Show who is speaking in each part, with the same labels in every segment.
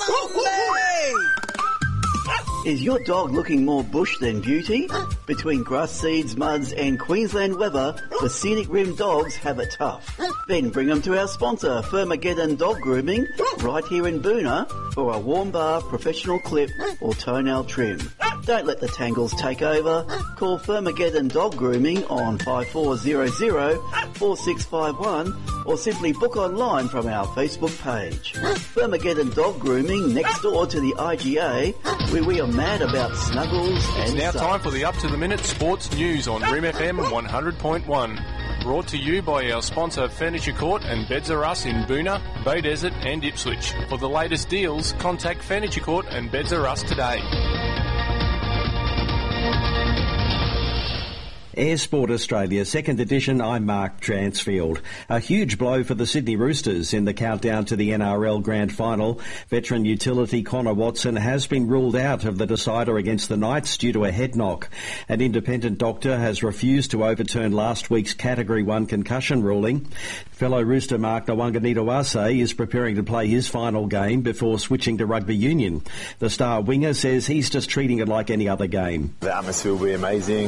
Speaker 1: Is your dog looking more bush than beauty? Between grass seeds, muds and Queensland weather, the Scenic Rim dogs have it tough. Then bring them to our sponsor, Firmageddon Dog Grooming, right here in Boona, for a warm bar, professional clip or toenail trim. Don't let the tangles take over. Call Firmageddon Dog Grooming on 5400-4651 or simply book online from our Facebook page. Firmageddon Dog Grooming next door to the IGA, where we are mad about snuggles and
Speaker 2: It's now
Speaker 1: such.
Speaker 2: time for the up-to-the-minute sports news on Rim FM 100.1. Brought to you by our sponsor Furniture Court and Beds R Us in Boona, Bay Desert and Ipswich. For the latest deals, contact Furniture Court and Beds R Us today.
Speaker 3: Air Sport Australia, second edition, I'm Mark Transfield. A huge blow for the Sydney Roosters in the countdown to the NRL Grand Final. Veteran utility Connor Watson has been ruled out of the decider against the Knights due to a head knock. An independent doctor has refused to overturn last week's Category 1 concussion ruling. Fellow Rooster Mark Nawanganitawase is preparing to play his final game before switching to rugby union. The star winger says he's just treating it like any other game.
Speaker 4: The atmosphere will be amazing.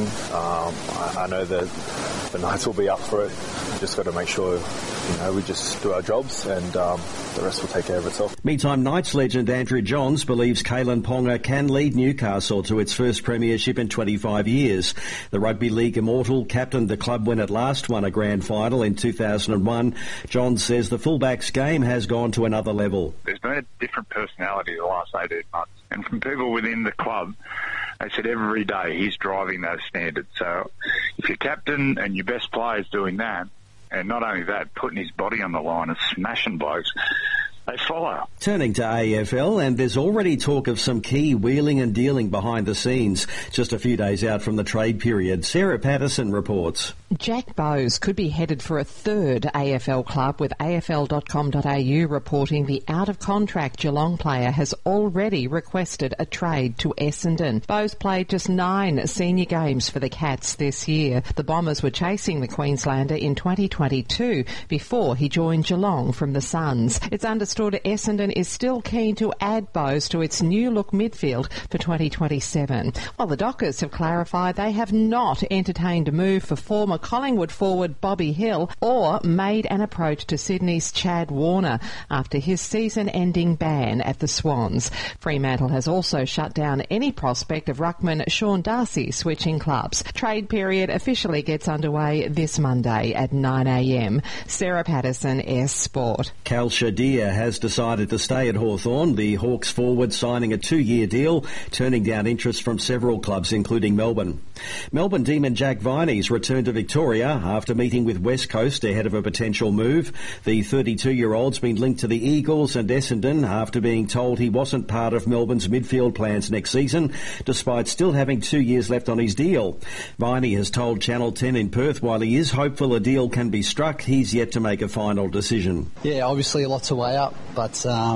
Speaker 4: I know that the Knights will be up for it. Just got to make sure, we just do our jobs and the rest will take care of itself.
Speaker 3: Meantime, Knights legend Andrew Johns believes Kalen Ponga can lead Newcastle to its first premiership in 25 years. The Rugby League immortal captained the club when it last won a grand final in 2001. Johns says the fullback's game has gone to another level.
Speaker 5: There's been a different personality the last 18 months. And from people within the club, they said every day he's driving those standards. So if your captain and your best player is doing that, and not only that, putting his body on the line and smashing blokes, they follow.
Speaker 3: Turning to AFL, and there's already talk of some key wheeling and dealing behind the scenes. Just a few days out from the trade period, Sarah Patterson reports.
Speaker 6: Jack Bowes could be headed for a third AFL club, with AFL.com.au reporting the out-of-contract Geelong player has already requested a trade to Essendon. Bowes played just 9 senior games for the Cats this year. The Bombers were chasing the Queenslander in 2022 before he joined Geelong from the Suns. It's understood Essendon is still keen to add Bowes to its new-look midfield for 2027. While the Dockers have clarified they have not entertained a move for former Collingwood forward Bobby Hill or made an approach to Sydney's Chad Warner after his season-ending ban at the Swans. Fremantle has also shut down any prospect of ruckman Sean Darcy switching clubs. Trade period officially gets underway this Monday at 9 a.m. Sarah Patterson, S Sport.
Speaker 3: Cal Shadir has decided to stay at Hawthorn. The Hawks forward signing a 2-year deal, turning down interest from several clubs, including Melbourne. Melbourne Demon Jack Viney's returned to Victoria after meeting with West Coast ahead of a potential move. The 32-year-old's been linked to the Eagles and Essendon after being told he wasn't part of Melbourne's midfield plans next season, despite still having 2 years left on his deal. Viney has told Channel 10 in Perth while he is hopeful a deal can be struck, he's yet to make a final decision.
Speaker 7: Yeah, obviously a lot to weigh up, but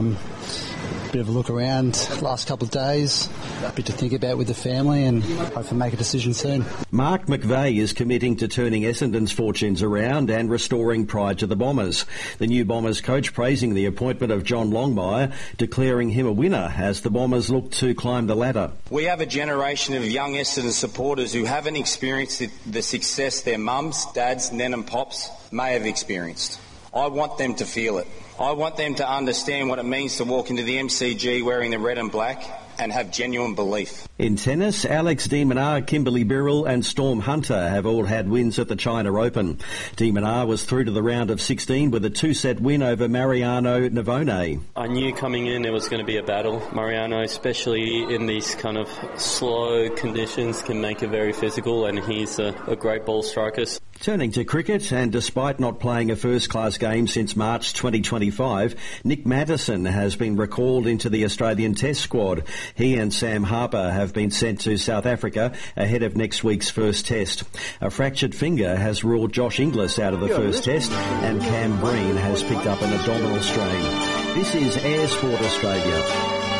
Speaker 7: bit of a look around last couple of days, a bit to think about with the family, and hopefully make a decision soon.
Speaker 3: Mark McVeigh is committing to turning Essendon's fortunes around and restoring pride to the Bombers. The new Bombers coach praising the appointment of John Longmire, declaring him a winner as the Bombers look to climb the ladder.
Speaker 8: We have a generation of young Essendon supporters who haven't experienced the success their mums, dads, nan and pops may have experienced. I want them to feel it. I want them to understand what it means to walk into the MCG wearing the red and black and have genuine belief. In
Speaker 3: tennis, Alex de Minaur, Kimberly Birrell and Storm Hunter have all had wins at the China Open. De Minaur was through to the round of 16 with a 2-set win over Mariano Navone.
Speaker 9: I knew coming in there was going to be a battle. Mariano, especially in these kind of slow conditions, can make it very physical, and he's a great ball striker.
Speaker 3: Turning to cricket, and despite not playing a first-class game since March 2025, Nick Maddison has been recalled into the Australian Test squad. He and Sam Harper have been sent to South Africa ahead of next week's first Test. A fractured finger has ruled Josh Inglis out of the first Test, and Cam Breen has picked up an abdominal strain. This is Air Sport Australia.